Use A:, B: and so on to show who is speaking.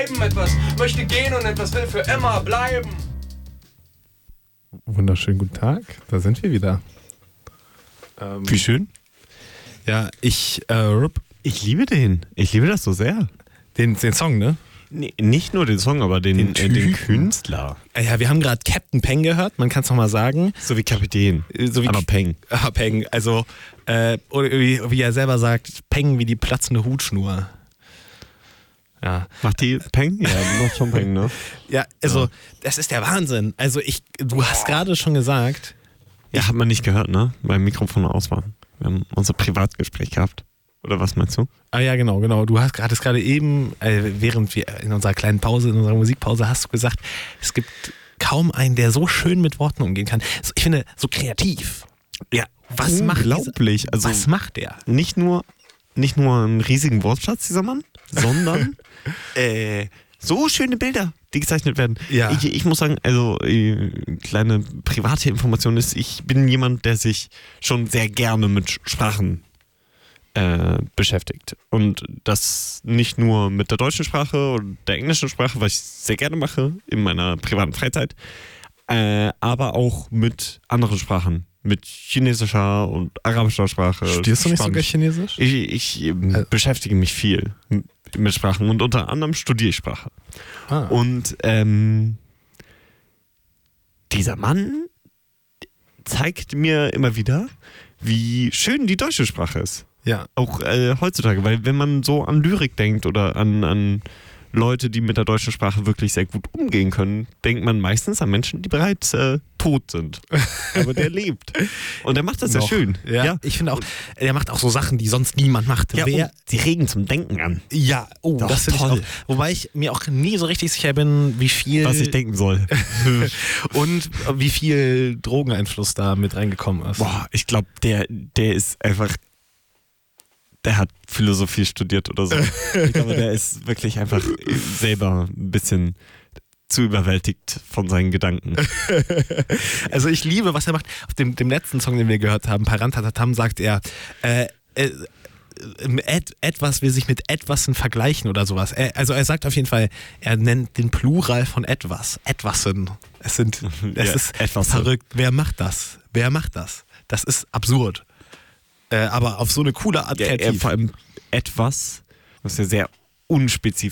A: schreiben, etwas möchte gehen und etwas will für immer bleiben.
B: Wunderschönen guten Tag, da sind wir wieder.
C: Wie schön.
B: Ja, ich
C: liebe den. Ich liebe das so sehr.
B: den Song, ne?
C: Nee, nicht nur den Song, aber den Künstler.
B: Ja, wir haben gerade Captain Peng gehört, man kann es nochmal sagen.
C: So wie Kapitän.
B: So wie
C: aber Peng.
B: Peng, also, oder wie er selber sagt, Peng wie die platzende Hutschnur. Ja.
C: Macht die Peng? Ja, die macht schon Peng, ne?
B: Ja, also, das ist der Wahnsinn. Also, du hast gerade schon gesagt.
C: Ja, hat man nicht gehört, ne? Beim Mikrofon aus war. Wir haben unser Privatgespräch gehabt. Oder was meinst du?
B: Ah ja, genau. Du hattest gerade eben, während wir in unserer kleinen Pause, in unserer Musikpause, hast du gesagt, es gibt kaum einen, der so schön mit Worten umgehen kann. Ich finde, so kreativ.
C: Ja,
B: was macht
C: unglaublich.
B: Also, was macht der?
C: Nicht nur einen riesigen Wortschatz, dieser Mann, sondern so schöne Bilder, die gezeichnet werden.
B: Ja.
C: Ich muss sagen, also kleine private Information ist, ich bin jemand, der sich schon sehr gerne mit Sprachen beschäftigt. Und das nicht nur mit der deutschen Sprache und der englischen Sprache, was ich sehr gerne mache in meiner privaten Freizeit, aber auch mit anderen Sprachen. Mit chinesischer und arabischer Sprache.
B: Studierst du nicht sogar Chinesisch?
C: Ich beschäftige mich viel mit Sprachen und unter anderem studiere ich Sprache.
B: Ah.
C: Und dieser Mann zeigt mir immer wieder, wie schön die deutsche Sprache ist.
B: Ja.
C: Auch heutzutage, weil wenn man so an Lyrik denkt oder an Leute, die mit der deutschen Sprache wirklich sehr gut umgehen können, denkt man meistens an Menschen, die bereits tot sind. Aber der lebt. Und der macht das sehr schön.
B: Ja. Ich finde auch, er macht auch so Sachen, die sonst niemand macht.
C: Ja, sie regen zum Denken an.
B: Ja,
C: Doch,
B: das finde ich
C: toll.
B: auch. Wobei ich mir auch nie so richtig sicher bin, wie viel...
C: Was ich denken soll.
B: und wie viel Drogeneinfluss da mit reingekommen ist.
C: Boah, ich glaube, der ist einfach... Der hat Philosophie studiert oder so. Ich glaube, der ist wirklich einfach selber ein bisschen zu überwältigt von seinen Gedanken.
B: Also ich liebe, was er macht. Auf dem letzten Song, den wir gehört haben, Parantatatam, sagt er, etwas will sich mit etwas vergleichen oder sowas. Er sagt auf jeden Fall, er nennt den Plural von etwas. Etwasen. Es ist
C: etwas
B: verrückt. Wer macht das? Das ist absurd. Aber auf so eine coole Art kreativ.
C: Vor allem etwas, was ja sehr unspezifisch